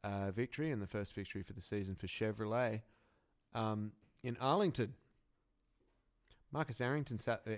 victory and the first victory for the season for Chevrolet. In Arlington, Marcus Ericsson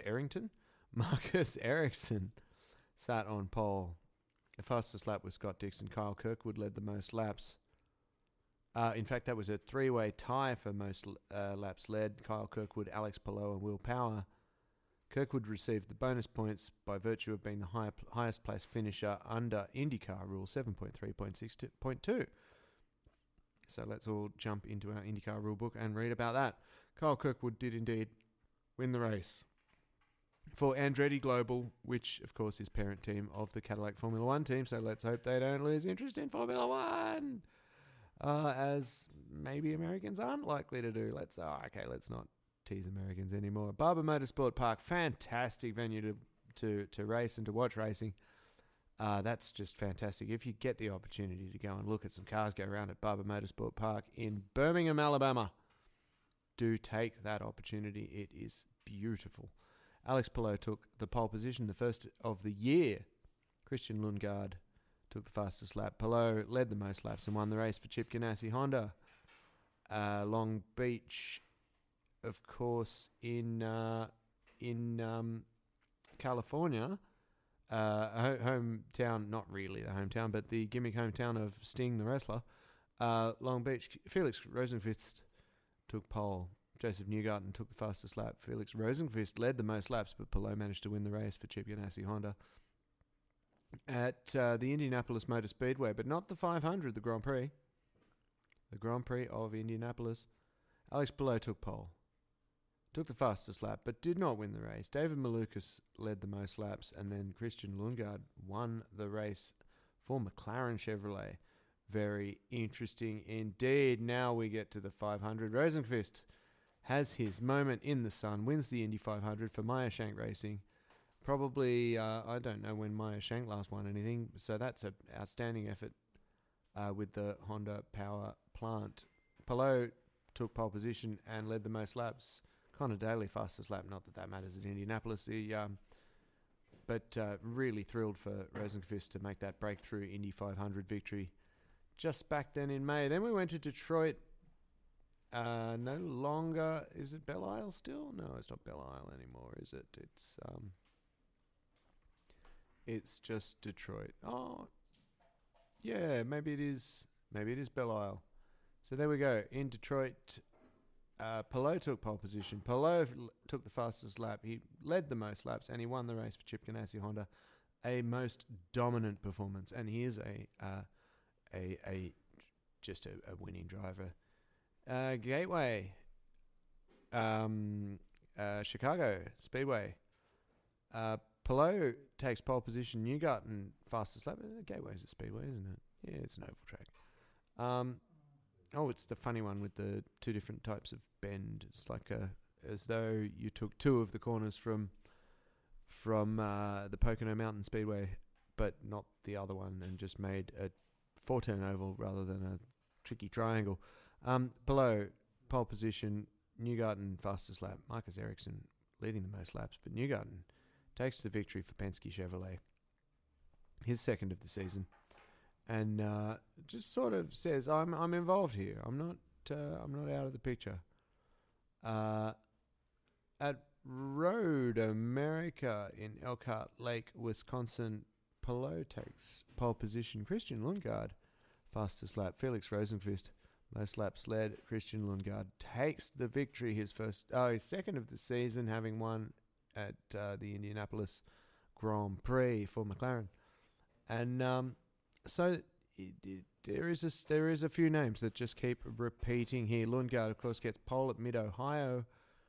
sat on pole. The fastest lap was Scott Dixon. Kyle Kirkwood led the most laps. In fact, that was a three-way tie for most laps led. Kyle Kirkwood, Alex Palou, and Will Power. Kirkwood received the bonus points by virtue of being the highest placed finisher under IndyCar Rule 7.3.6.2. So let's all jump into our IndyCar rulebook and read about that. Kyle Kirkwood did indeed win the race for Andretti Global, which, of course, is parent team of the Cadillac Formula One team. So let's hope they don't lose interest in Formula One, as maybe Americans aren't likely to do. Let's not tease Americans anymore. Barber Motorsport Park, fantastic venue to race and to watch racing. That's just fantastic. If you get the opportunity to go and look at some cars go around at Barber Motorsport Park in Birmingham, Alabama, do take that opportunity. It is beautiful. Alex Palou took the pole position, the first of the year. Christian Lundgaard took the fastest lap. Palou led the most laps and won the race for Chip Ganassi Honda. Long Beach, of course, in California, hometown, not really the hometown, but the gimmick hometown of Sting the wrestler. Long Beach, Felix Rosenqvist took pole. Joseph Newgarden took the fastest lap. Felix Rosenqvist led the most laps, but Palou managed to win the race for Chip Ganassi Honda. At the Indianapolis Motor Speedway, but not the 500, the Grand Prix. The Grand Prix of Indianapolis. Alex Palou took pole. Took the fastest lap, but did not win the race. David Malukas led the most laps, and then Christian Lundgaard won the race for McLaren Chevrolet. Very interesting indeed. Now we get to the 500. Rosenqvist has his moment in the sun, wins the Indy 500 for Meyer Shank Racing. Probably, I don't know when Meyer Shank last won anything, so that's an outstanding effort with the Honda power plant. Palou took pole position and led the most laps. Connor Daly, fastest lap. Not that matters at Indianapolis. But really thrilled for Rosenqvist to make that breakthrough Indy 500 victory just back then in May. Then we went to Detroit. No longer... Is it Belle Isle still? No, it's not Belle Isle anymore, is it? It's just Detroit. Oh, yeah, maybe it is. Maybe it is Belle Isle. So there we go. In Detroit... Palou took pole position. Palou took the fastest lap. He led the most laps, and he won the race for Chip Ganassi Honda. A most dominant performance, and he is just a winning driver. Gateway, Chicago Speedway. Palou takes pole position. Newgarden fastest lap. Gateway is a speedway, isn't it? Yeah, it's an oval track. It's the funny one with the two different types of bend. It's like as though you took two of the corners from the Pocono Mountain Speedway, but not the other one, and just made a 4-turn oval rather than a tricky triangle. Below, pole position, Newgarden fastest lap. Marcus Ericsson leading the most laps, but Newgarden takes the victory for Penske Chevrolet. His second of the season. And just sort of says, I'm involved here. I'm not out of the picture. At Road America in Elkhart Lake, Wisconsin, Palou takes pole position. Christian Lundgaard, fastest lap. Felix Rosenqvist, most laps led. Christian Lundgaard takes the victory. His second of the season, having won at the Indianapolis Grand Prix for McLaren. And so there is a few names that just keep repeating here. Lundgaard, of course, gets pole at Mid-Ohio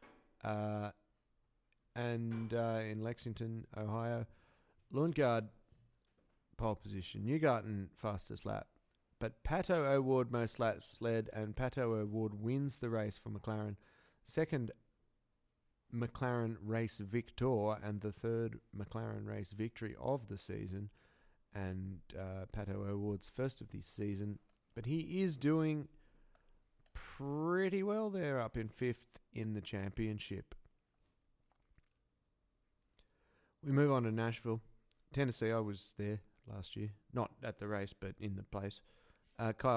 and in Lexington, Ohio. Lundgaard, pole position. Newgarden, fastest lap. But Pato O'Ward, most laps led, and Pato O'Ward wins the race for McLaren. Second McLaren race victor and the third McLaren race victory of the season. And Pato O'Ward's first of the season. But he is doing pretty well there, up in fifth in the championship. We move on to Nashville. Tennessee, I was there last year. Not at the race, but in the place. Kyle